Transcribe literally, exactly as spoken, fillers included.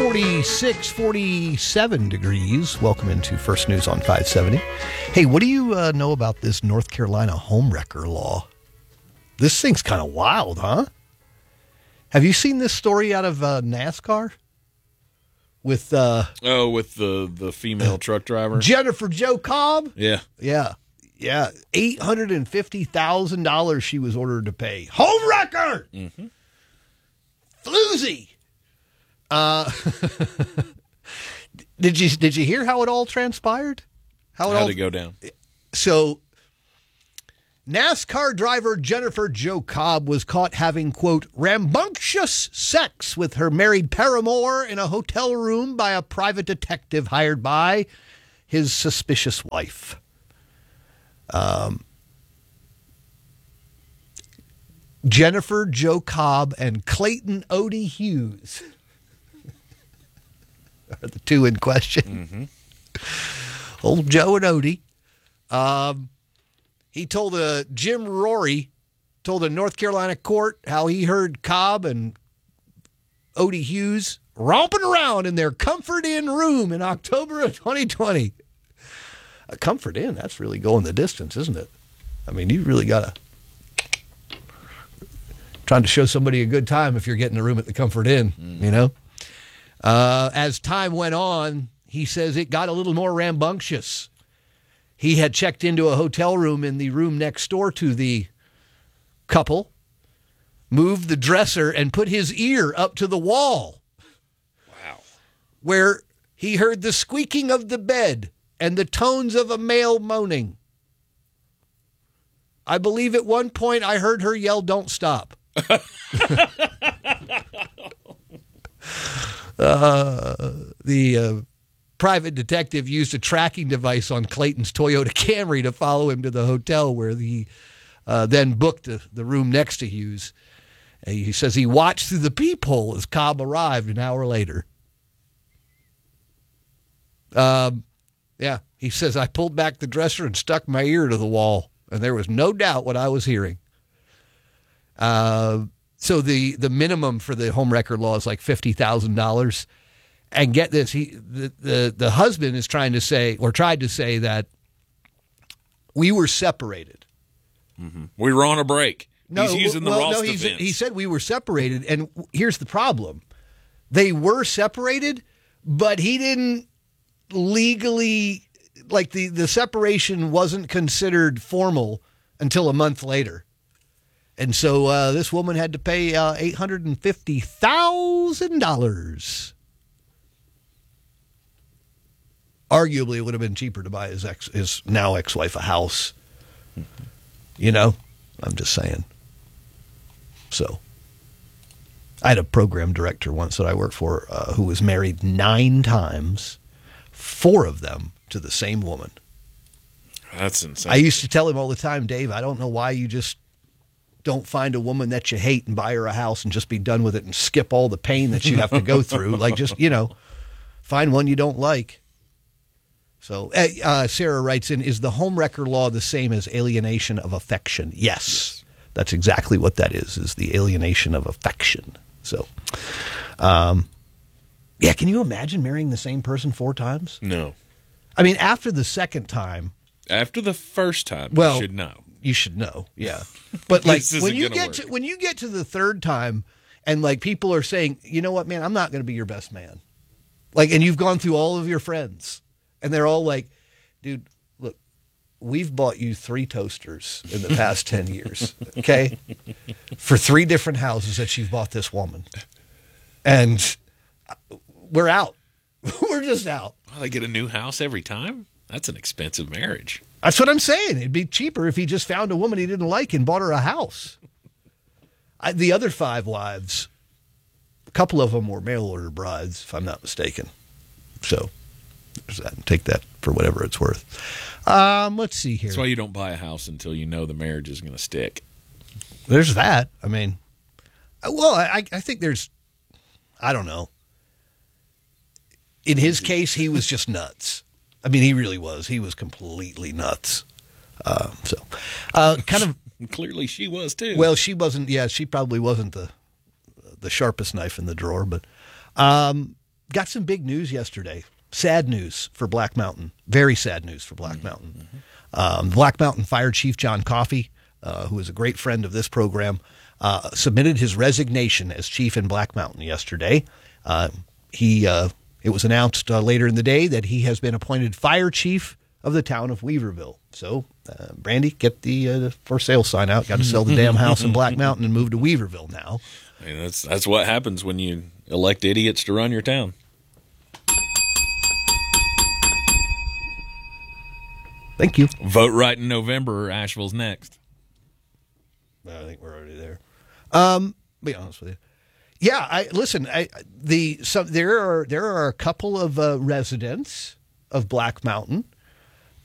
forty-six, forty-seven degrees. Welcome into First News on five seventy. Hey, what do you uh, know about this North Carolina homewrecker law? This thing's kind of wild, huh? Have you seen this story out of uh, NASCAR? With uh, oh, with the, the female truck driver? Jennifer Jo Cobb? Yeah. Yeah. Yeah. eight hundred fifty thousand dollars she was ordered to pay. Homewrecker! Mm-hmm. Floozy! Uh, did you did you hear how it all transpired? How it How'd all, it go down? So, NASCAR driver Jennifer Jo Cobb was caught having, quote, rambunctious sex with her married paramour in a hotel room by a private detective hired by his suspicious wife. Um, Jennifer Jo Cobb and Clayton Odie Hughes are the two in question. Mm-hmm. Old Joe and Odie. Um, he told a Jim Rory told a North Carolina court how he heard Cobb and Odie Hughes romping around in their Comfort Inn room in October of twenty twenty. A Comfort Inn, that's really going the distance, isn't it? I mean, you really got to trying to show somebody a good time if you're getting a room at the Comfort Inn, mm. you know? Uh, as time went on, he says it got a little more rambunctious. He had checked into a hotel room in the room next door to the couple, moved the dresser, and put his ear up to the wall. Wow. Where he heard the squeaking of the bed and the tones of a male moaning. I believe at one point I heard her yell, "Don't stop." uh, the uh, private detective used a tracking device on Clayton's Toyota Camry to follow him to the hotel where he uh, then booked the, the room next to Hughes. And he says he watched through the peephole as Cobb arrived an hour later. Um, yeah, he says, I pulled back the dresser and stuck my ear to the wall, and there was no doubt what I was hearing. Uh, so the, the minimum for the homewrecker law is like fifty thousand dollars. And get this, he the, the, the husband is trying to say, or tried to say, that we were separated. Mm-hmm. We were on a break. No, he's using the well, Ross no, defense. he's, he said we were separated, and here's the problem. They were separated, but he didn't legally, like the, the separation wasn't considered formal until a month later. And so uh, this woman had to pay uh, eight hundred fifty thousand dollars. Arguably, it would have been cheaper to buy his ex, his now ex-wife a house. You know, I'm just saying. So, I had a program director once that I worked for uh, who was married nine times, four of them to the same woman. That's insane. I used to tell him all the time, Dave, I don't know why you just don't find a woman that you hate and buy her a house and just be done with it and skip all the pain that you have to go through. Like, just, you know, find one you don't like. So uh, Sarah writes in, is the homewrecker law the same as alienation of affection? Yes, yes. That's exactly what that is, is the alienation of affection. So, um, yeah, can you imagine marrying the same person four times? No. I mean, after the second time. After the first time, well, you should know. You should know, yeah. But like when you get to, when you get to the third time and like people are saying, you know what, man, I'm not going to be your best man. Like, and you've gone through all of your friends. And they're all like, dude, look, we've bought you three toasters in the past ten years, okay? For three different houses that you've bought this woman. And we're out. We're just out. Well, they get a new house every time? That's an expensive marriage. That's what I'm saying. It'd be cheaper if he just found a woman he didn't like and bought her a house. I, the other five wives, a couple of them were mail order brides, if I'm not mistaken. So. There's that. Take that for whatever it's worth. Um, let's see here. That's why you don't buy a house until you know the marriage is going to stick. There's that. I mean, well, I, I think there's, I don't know. In his case, he was just nuts. I mean, he really was. He was completely nuts. Uh, so, uh, kind of. Clearly, she was too. Well, she wasn't. Yeah, she probably wasn't the the sharpest knife in the drawer, but. Um, got some big news yesterday. Sad news for Black Mountain. Very sad news for Black mm-hmm. Mountain. Um, Black Mountain Fire Chief John Coffey, uh, who is a great friend of this program, uh, submitted his resignation as chief in Black Mountain yesterday. Uh, he uh, it was announced uh, later in the day that he has been appointed fire chief of the town of Weaverville. So, uh, Brandy, get the uh, for sale sign out. Got to sell the damn house in Black Mountain and move to Weaverville now. I mean, that's that's what happens when you elect idiots to run your town. Thank you. Vote right in November, or Asheville's next. I think we're already there. Um, be honest with you. Yeah, I listen. I the some there are there are a couple of uh, residents of Black Mountain